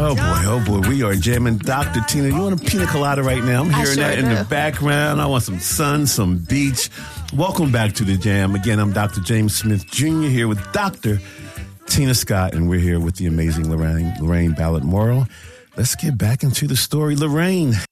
Oh boy, we are jamming. Dr. Tina, you want a pina colada right now? I'm hearing that in the background. I want some sun, some beach. Welcome back to the Jam. Again, I'm Dr. James Smith Jr. here with Dr. Tina Scott, and we're here with the amazing Lorraine Ballard Morrow. Let's get back into the story. Lorraine.